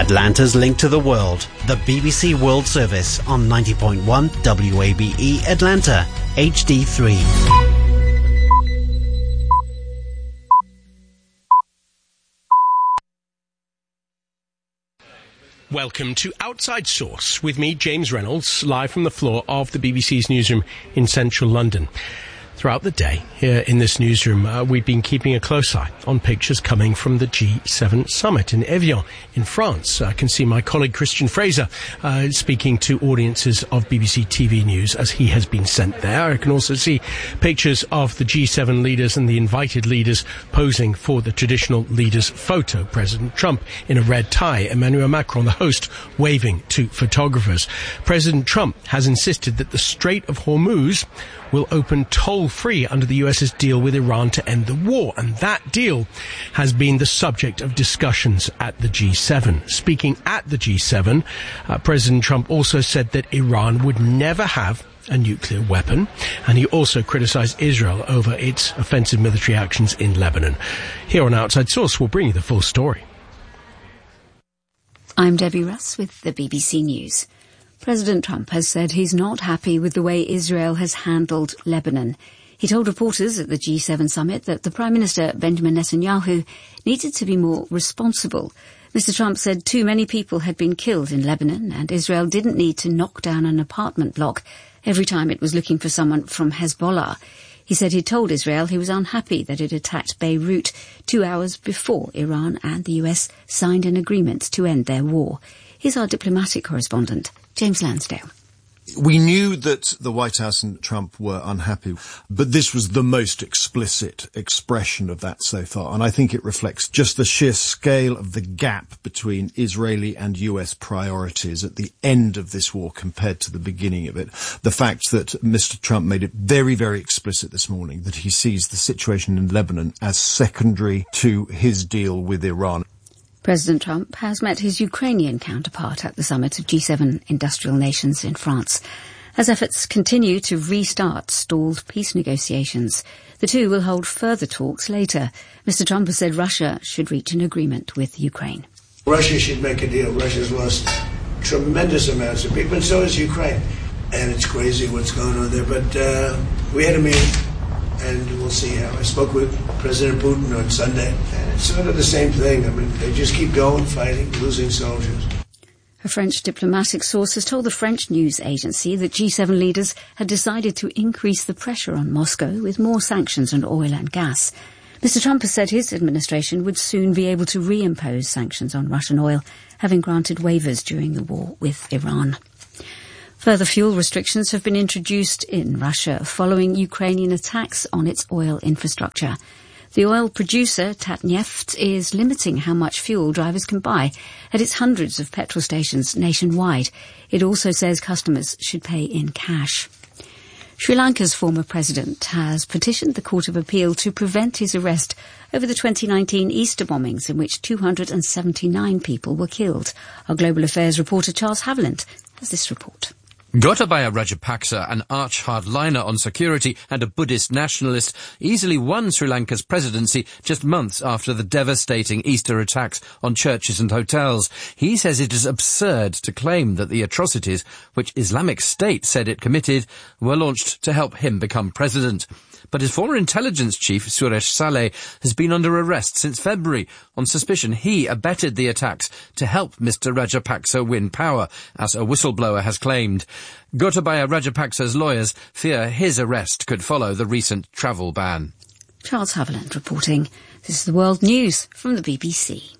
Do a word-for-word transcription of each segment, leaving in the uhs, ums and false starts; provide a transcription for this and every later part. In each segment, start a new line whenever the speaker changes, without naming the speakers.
Atlanta's link to the world, the B B C World Service on ninety point one W A B E Atlanta, H D three.
Welcome to Outside Source with me, James Reynolds, live from the floor of the B B C's newsroom in central London. Throughout the day, here in this newsroom, uh, we've been keeping a close eye on pictures coming from the G seven summit in Evian in France. I can see my colleague Christian Fraser uh, speaking to audiences of B B C T V News as he has been sent there. I can also see pictures of the G seven leaders and the invited leaders posing for the traditional leaders' photo. President Trump in a red tie, Emmanuel Macron, the host, waving to photographers. President Trump has insisted that the Strait of Hormuz will open toll-free under the U S's deal with Iran to end the war, and that deal has been the subject of discussions at the G seven. Speaking at the G seven, uh, President Trump also said that Iran would never have a nuclear weapon, and he also criticised Israel over its offensive military actions in Lebanon. Here on Outside Source, we'll bring you the full story.
I'm Debbie Russ with the B B C News. President Trump has said he's not happy with the way Israel has handled Lebanon. He told reporters at the G seven summit that the Prime Minister, Benjamin Netanyahu, needed to be more responsible. Mister Trump said too many people had been killed in Lebanon and Israel didn't need to knock down an apartment block every time it was looking for someone from Hezbollah. He said he told Israel he was unhappy that it attacked Beirut two hours before Iran and the U S signed an agreement to end their war. Here's our diplomatic correspondent, James Lansdale.
We knew that the White House and Trump were unhappy, but this was the most explicit expression of that so far. And I think it reflects just the sheer scale of the gap between Israeli and U S priorities at the end of this war compared to the beginning of it. The fact that Mister Trump made it very, very explicit this morning that he sees the situation in Lebanon as secondary to his deal with Iran.
President Trump has met his Ukrainian counterpart at the summit of G seven industrial nations in France. As efforts continue to restart stalled peace negotiations, the two will hold further talks later. Mister Trump has said Russia should reach an agreement with Ukraine.
Russia should make a deal. Russia's lost tremendous amounts of people, and so has Ukraine. And it's crazy what's going on there, but uh, we had a meeting. And we'll see how. I spoke with President Putin on Sunday, and it's sort of the same thing. I mean, they just keep going, fighting, losing soldiers.
A French diplomatic source has told the French news agency that G seven leaders had decided to increase the pressure on Moscow with more sanctions on oil and gas. Mister Trump has said his administration would soon be able to reimpose sanctions on Russian oil, having granted waivers during the war with Iran. Further fuel restrictions have been introduced in Russia following Ukrainian attacks on its oil infrastructure. The oil producer, Tatneft, is limiting how much fuel drivers can buy at its hundreds of petrol stations nationwide. It also says customers should pay in cash. Sri Lanka's former president has petitioned the Court of Appeal to prevent his arrest over the twenty nineteen Easter bombings in which two hundred seventy-nine people were killed. Our Global Affairs reporter Charles Haviland has this report.
Gotabaya Rajapaksa, an arch-hardliner on security and a Buddhist nationalist, easily won Sri Lanka's presidency just months after the devastating Easter attacks on churches and hotels. He says it is absurd to claim that the atrocities, which Islamic State said it committed, were launched to help him become president. But his former intelligence chief, Suresh Saleh, has been under arrest since February on suspicion he abetted the attacks to help Mister Rajapaksa win power, as a whistleblower has claimed. Gotabaya Rajapaksa's lawyers fear his arrest could follow the recent travel ban.
Charles Haviland reporting. This is the World News from the B B C.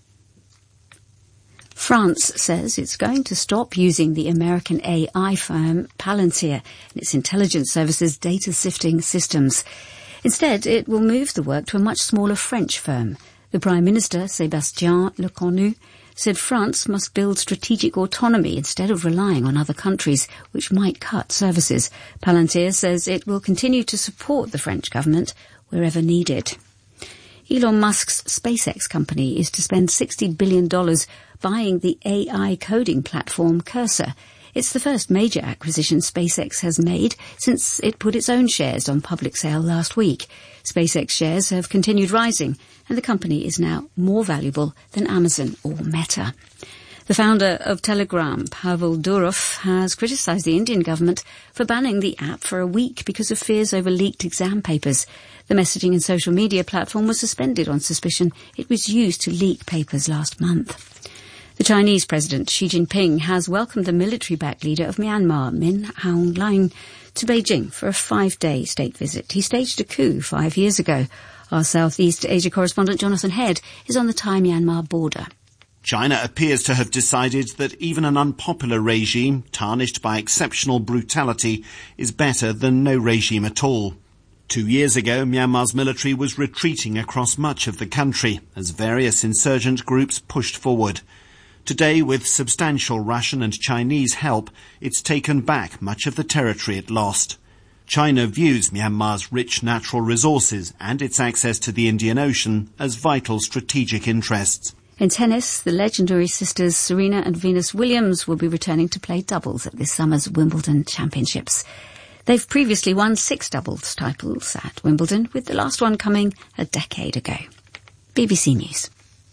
France says it's going to stop using the American A I firm Palantir in its intelligence services data sifting systems. Instead, it will move the work to a much smaller French firm. The Prime Minister, Sébastien Lecornu, said France must build strategic autonomy instead of relying on other countries, which might cut services. Palantir says it will continue to support the French government wherever needed. Elon Musk's SpaceX company is to spend sixty billion dollars buying the A I coding platform Cursor. It's the first major acquisition SpaceX has made since it put its own shares on public sale last week. SpaceX shares have continued rising, and the company is now more valuable than Amazon or Meta. The founder of Telegram, Pavel Durov, has criticised the Indian government for banning the app for a week because of fears over leaked exam papers. The messaging and social media platform was suspended on suspicion it was used to leak papers last month. The Chinese President Xi Jinping has welcomed the military-backed leader of Myanmar, Min Aung Hlaing, to Beijing for a five-day state visit. He staged a coup five years ago. Our Southeast Asia correspondent Jonathan Head is on the Thai-Myanmar border.
China appears to have decided that even an unpopular regime, tarnished by exceptional brutality, is better than no regime at all. Two years ago, Myanmar's military was retreating across much of the country as various insurgent groups pushed forward. Today, with substantial Russian and Chinese help, it's taken back much of the territory it lost. China views Myanmar's rich natural resources and its access to the Indian Ocean as vital strategic interests.
In tennis, the legendary sisters Serena and Venus Williams will be returning to play doubles at this summer's Wimbledon Championships. They've previously won six doubles titles at Wimbledon, with the last one coming a decade ago. B B C News.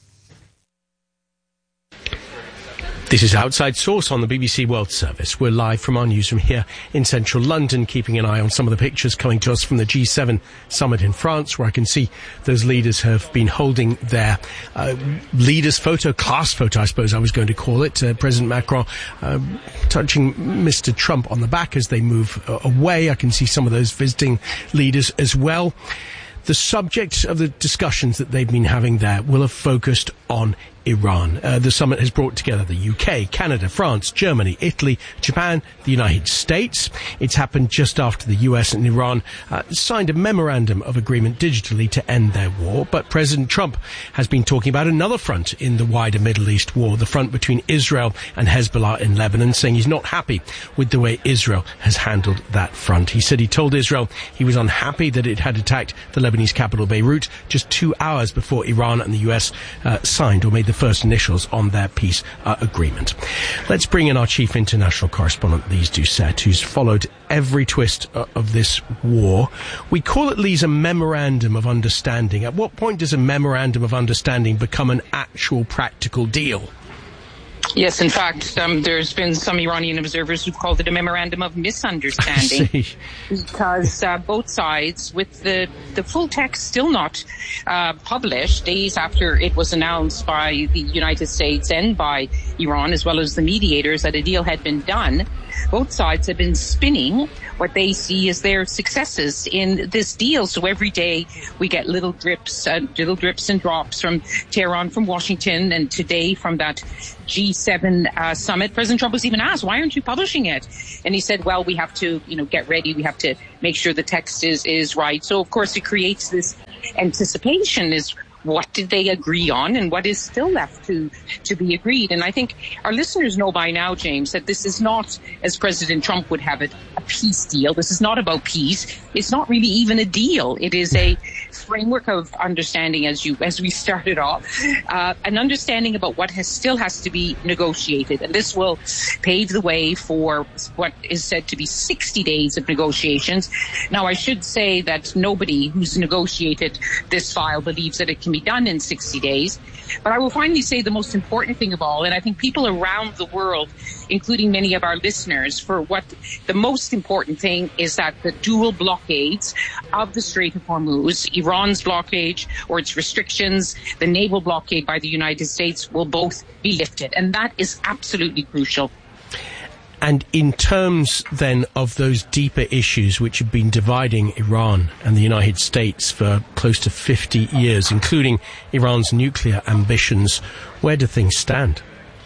This is Outside Source on the B B C World Service. We're live from our newsroom here in central London, keeping an eye on some of the pictures coming to us from the G seven summit in France, where I can see those leaders have been holding their uh, leaders' photo, class photo, I suppose I was going to call it. Uh, President Macron uh, touching Mister Trump on the back as they move uh, away. I can see some of those visiting leaders as well. The subject of the discussions that they've been having there will have focused on Iran. Uh, the summit has brought together the U K, Canada, France, Germany, Italy, Japan, the United States. It's happened just after the U S and Iran uh, signed a memorandum of agreement digitally to end their war. But President Trump has been talking about another front in the wider Middle East war, the front between Israel and Hezbollah in Lebanon, saying he's not happy with the way Israel has handled that front. He said he told Israel he was unhappy that it had attacked the Lebanese capital Beirut just two hours before Iran and the U S uh, signed or made the first initials on their peace uh, agreement. Let's bring in our chief international correspondent, Lise Doucette, who's followed every twist uh, of this war. We call it, Lise, a memorandum of understanding. At what point does a memorandum of understanding become an actual practical deal?
Yes, in fact, um, there's been some Iranian observers who've called it a memorandum of misunderstanding because uh, both sides, with the, the full text still not uh, published, days after it was announced by the United States and by Iran, as well as the mediators, that a deal had been done, both sides have been spinning what they see as their successes in this deal. So every day we get little drips, uh, little drips and drops from Tehran, from Washington, and today from that G seven uh, summit. President Trump was even asked, why aren't you publishing it? And he said, well, we have to, you know, get ready. We have to make sure the text is, is right. So, of course, it creates this anticipation is what did they agree on and what is still left to, to be agreed. And I think our listeners know by now, James, that this is not, as President Trump would have it, a peace deal. This is not about peace. It's not really even a deal. It is a framework of understanding, as you, as we started off, uh, an understanding about what has still has to be negotiated. And this will pave the way for what is said to be sixty days of negotiations. Now, I should say that nobody who's negotiated this file believes that it can be done in sixty days. But I will finally say the most important thing of all, and I think people around the world, including many of our listeners, for what the most important thing is that the dual blockades of the Strait of Hormuz, Iran's blockade or its restrictions, the naval blockade by the United States, will both be lifted. And that is absolutely crucial.
And in terms, then, of those deeper issues which have been dividing Iran and the United States for close to fifty years, including Iran's nuclear ambitions, where do things stand?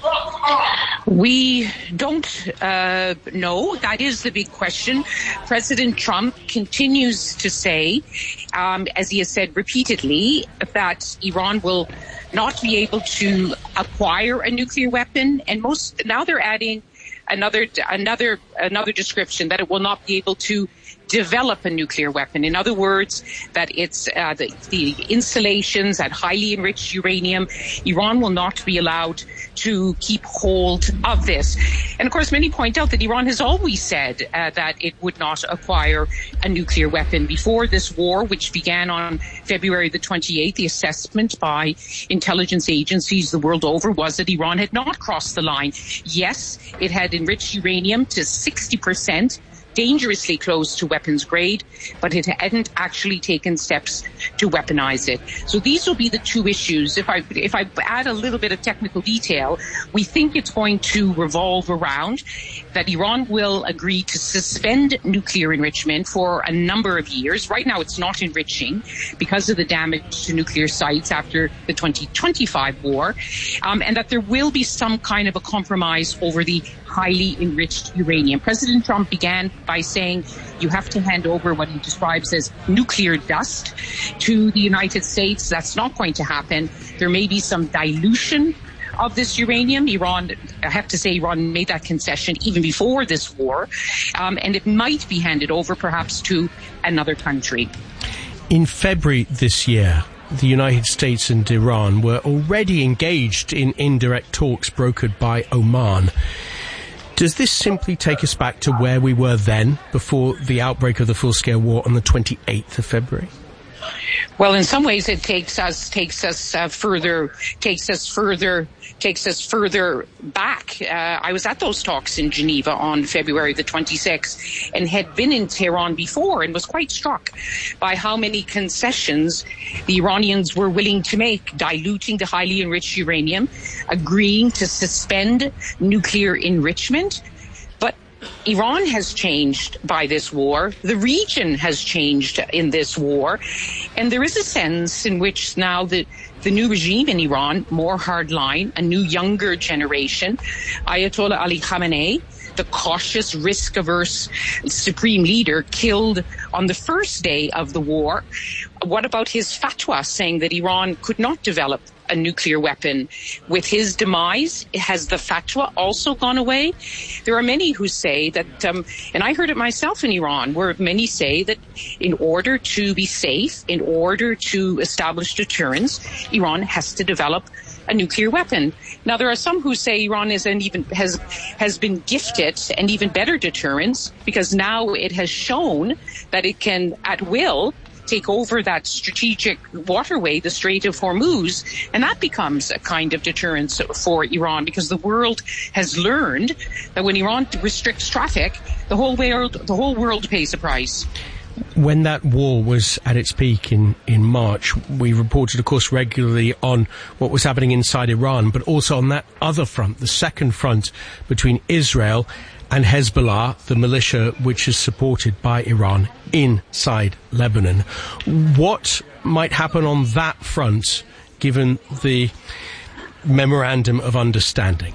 We don't uh, know. That is the big question. President Trump continues to say, um, as he has said repeatedly, that Iran will not be able to acquire a nuclear weapon. And most now they're adding another another another description, that it will not be able to develop a nuclear weapon. In other words, that it's uh, the, the installations at highly enriched uranium, Iran will not be allowed to keep hold of this. And of course, many point out that Iran has always said uh, that it would not acquire a nuclear weapon. Before this war, which began on February the twenty-eighth, the assessment by intelligence agencies the world over was that Iran had not crossed the line. Yes, it had enriched uranium to sixty percent, dangerously close to weapons grade, but it hadn't actually taken steps to weaponize it. So these will be the two issues. If I if I add a little bit of technical detail, we think it's going to revolve around that Iran will agree to suspend nuclear enrichment for a number of years. Right now it's not enriching because of the damage to nuclear sites after the twenty twenty-five war, um, and that there will be some kind of a compromise over the highly enriched uranium. President Trump began by saying you have to hand over what he describes as nuclear dust to the United States. That's not going to happen. There may be some dilution of this uranium. Iran, I have to say, Iran made that concession even before this war, um, and it might be handed over perhaps to another country.
In February this year, the United States and Iran were already engaged in indirect talks brokered by Oman. Does this simply take us back to where we were then, before the outbreak of the full-scale war on the twenty-eighth of February?
Well, in some ways, it takes us takes us uh, further takes us further takes us further back. Uh, I was at those talks in Geneva on February the twenty-sixth, and had been in Tehran before, and was quite struck by how many concessions the Iranians were willing to make, diluting the highly enriched uranium, agreeing to suspend nuclear enrichment. Iran has changed by this war. The region has changed in this war. And there is a sense in which now the, the new regime in Iran, more hardline, a new younger generation, Ayatollah Ali Khamenei, the cautious, risk-averse supreme leader killed on the first day of the war. What about his fatwa saying that Iran could not develop a nuclear weapon? With his demise, has the fatwa also gone away? There are many who say that, um, and I heard it myself in Iran, where many say that in order to be safe, in order to establish deterrence, Iran has to develop a nuclear weapon. Now, there are some who say Iran is an even has has been gifted an even better deterrence, because now it has shown that it can, at will, take over that strategic waterway, the Strait of Hormuz, and that becomes a kind of deterrence for Iran, because the world has learned that when Iran restricts traffic, the whole world the whole world pays a price.
When that war was at its peak in, in March, we reported, of course, regularly on what was happening inside Iran, but also on that other front, the second front between Israel and Hezbollah, the militia which is supported by Iran inside Lebanon. What might happen on that front, given the memorandum of understanding?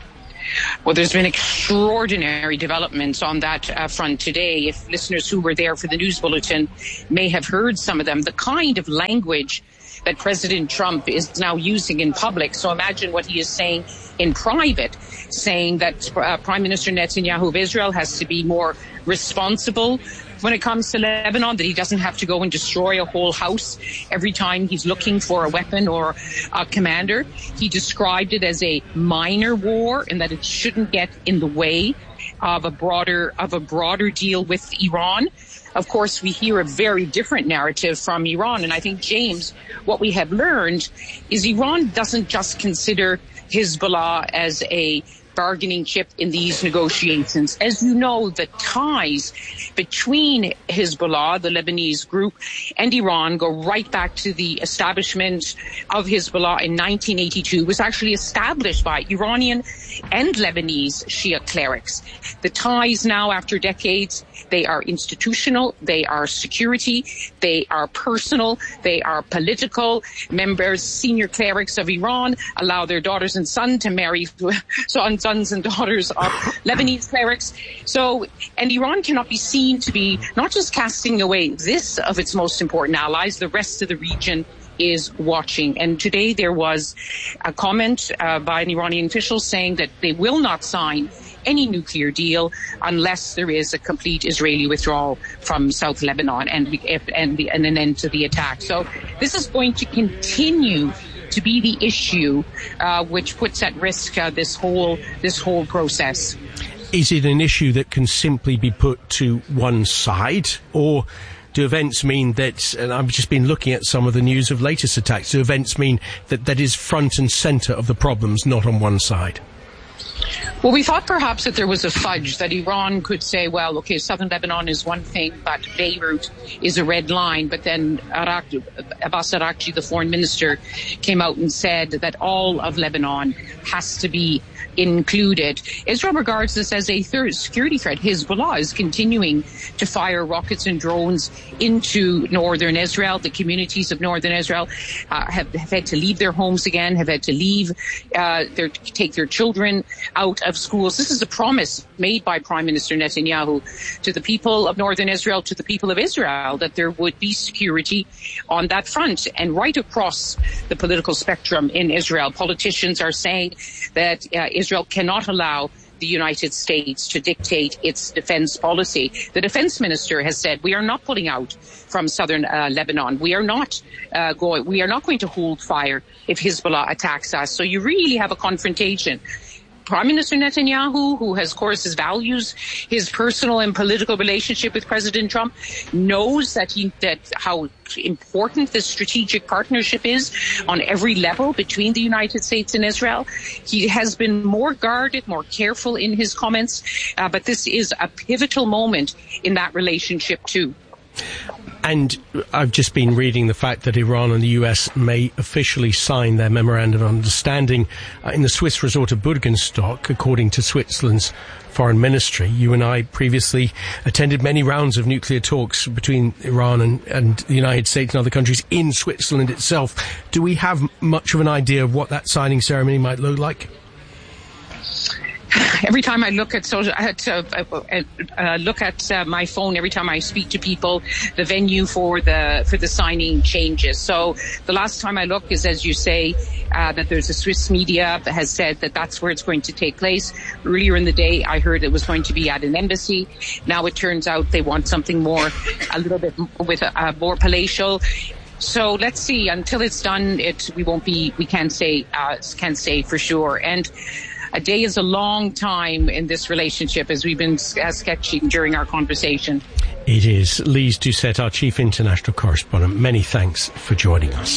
Well, there's been extraordinary developments on that uh, front today. If listeners who were there for the news bulletin may have heard some of them, the kind of language that President Trump is now using in public. So imagine what he is saying in private, saying that uh, Prime Minister Netanyahu of Israel has to be more responsible when it comes to Lebanon, that he doesn't have to go and destroy a whole house every time he's looking for a weapon or a commander. He described it as a minor war, and that it shouldn't get in the way of a broader of a broader deal with Iran. Of course, we hear a very different narrative from Iran, and I think, James, what we have learned is Iran doesn't just consider Hezbollah as a bargaining chip in these negotiations. As you know, the ties between Hezbollah, the Lebanese group, and Iran go right back to the establishment of Hezbollah in nineteen eighty-two. It was actually established by Iranian and Lebanese Shia clerics. The ties now, after decades, they are institutional, they are security, they are personal, they are political. Members, senior clerics of Iran allow their daughters and sons to marry sons and daughters of Lebanese clerics. So, and Iran cannot be seen to be not just casting away this of its most important allies, the rest of the region is watching. And today there was a comment uh, by an Iranian official saying that they will not sign any nuclear deal unless there is a complete Israeli withdrawal from South Lebanon and, and, the, and an end to the attack. So this is going to continue to be the issue uh, which puts at risk uh, this whole this whole process.
Is it an issue that can simply be put to one side, or do events mean that, and I've just been looking at some of the news of latest attacks, do events mean that that is front and centre of the problems, not on one side?
Well, we thought perhaps that there was a fudge, that Iran could say, well, okay, southern Lebanon is one thing, but Beirut is a red line. But then Arak- Abbas Araghchi, the foreign minister, came out and said that all of Lebanon has to be included. Israel regards this as a third security threat. Hezbollah is continuing to fire rockets and drones into northern Israel. The communities of northern Israel uh, have, have had to leave their homes again, have had to leave, uh, their, take their children out of schools. This is a promise made by Prime Minister Netanyahu to the people of northern Israel, to the people of Israel, that there would be security on that front. And right across the political spectrum in Israel, politicians are saying that uh, Israel cannot allow the United States to dictate its defense policy. The defense minister has said, we are not pulling out from southern uh, Lebanon. We are not uh, going, we are not going to hold fire if Hezbollah attacks us. So you really have a confrontation. Prime Minister Netanyahu, who has, of course, his values, his personal and political relationship with President Trump, knows that he, that how important this strategic partnership is on every level between the United States and Israel. He has been more guarded, more careful in his comments, uh, but this is a pivotal moment in that relationship too.
And I've just been reading the fact that Iran and the U S may officially sign their memorandum of understanding uh, in the Swiss resort of Burgenstock, according to Switzerland's foreign ministry. You and I previously attended many rounds of nuclear talks between Iran and, and the United States and other countries in Switzerland itself. Do we have much of an idea of what that signing ceremony might look like?
Every time I look at social, at, uh, uh, look at uh, my phone, every time I speak to people, the venue for the for the signing changes. So the last time I looked is, as you say, uh, that there's a Swiss media that has said that that's where it's going to take place. Earlier in the day, I heard it was going to be at an embassy. Now it turns out they want something more, a little bit with a, a more palatial. So let's see. Until it's done, it we won't be. We can't say uh, can't say for sure. And a day is a long time in this relationship, as we've been uh, sketching during our conversation.
It is. Lise Doucette, our chief international correspondent. Many thanks for joining us.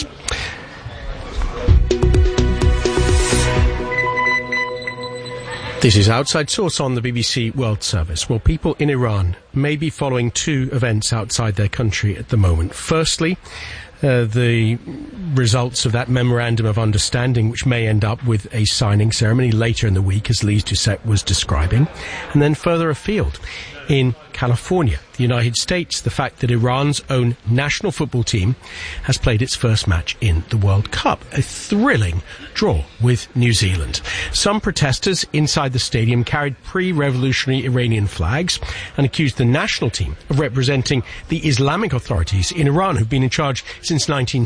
This is Outside Source on the B B C World Service. Well, people in Iran may be following two events outside their country at the moment. Firstly, Uh, the results of that memorandum of understanding, which may end up with a signing ceremony later in the week, as Lise Doucette was describing. And then further afield, in California, the United States, the fact that Iran's own national football team has played its first match in the World Cup. A thrilling draw with New Zealand. Some protesters inside the stadium carried pre-revolutionary Iranian flags and accused the national team of representing the Islamic authorities in Iran, who've been in charge since nineteen